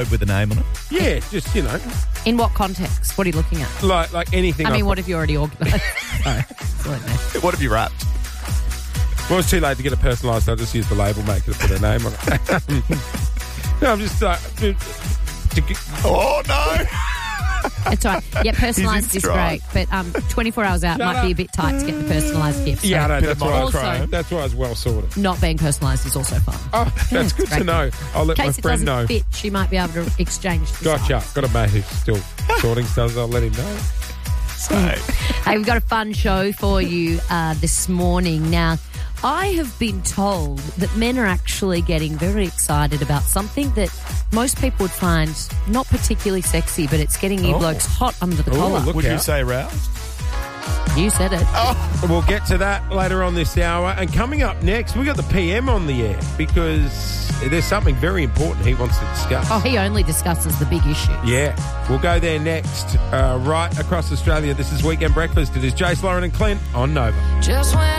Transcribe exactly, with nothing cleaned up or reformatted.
with a name on it. Yeah, just, you know, In what context? What are you looking at? like like anything. I mean, I've- what have you already organised? Sorry. Absolutely. What have you wrapped? Well, it's too late to get it personalised, so I just use the label maker to put a name on it. No, I'm just like... to get- Oh, no. It's all right. Yeah, personalised is stride. great, but um, twenty-four hours out Shut might be a up. bit tight to get the personalised gift. So yeah, I know, Bit that's of why, I was, Also- that's why I was well sorted. not being personalised is also fun. Oh, that's it's good to great. know. I'll let In my case it friend doesn't know. fit, she might be able to exchange the Gotcha. size. Got a mate who's still sorting stuff. I'll let him know. So, Hey, we've got a fun show for you uh, this morning. Now, I have been told that men are actually getting very excited about something that most people would find not particularly sexy, but it's getting you Oh. blokes hot under the Oh, collar. look would you out. say roused? You said it. We'll get to that later on this hour. And coming up next, we got the P M on the air because there's something very important he wants to discuss. Oh, he only discusses the big issue. Yeah, we'll go there next. Uh, right across Australia, this is Weekend Breakfast. It is Jace, Lauren and Clint on Nova. Just when